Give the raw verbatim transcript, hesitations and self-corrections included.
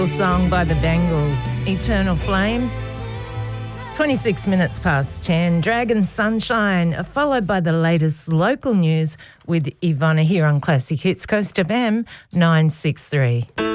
Song by the Bangles, Eternal Flame. twenty-six minutes past ten. Dragon Sunshine, followed by the latest local news with Ivana here on Classic Hits, Coast F M nine six three.